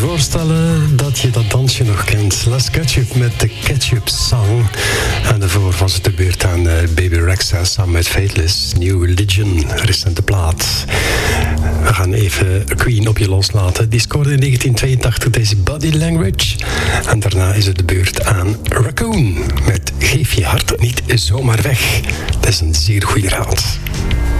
voorstellen dat je dat dansje nog kent. Les Ketchup met de Ketchup Song. En daarvoor was het de beurt aan Baby Rexha samen met Faithless. New Religion, recente plaat. We gaan even Queen op je loslaten. Die scoorde in 1982 deze Body Language. En daarna is het de beurt aan Raccoon met Geef je hart niet zomaar weg. Dat is een zeer goede raad.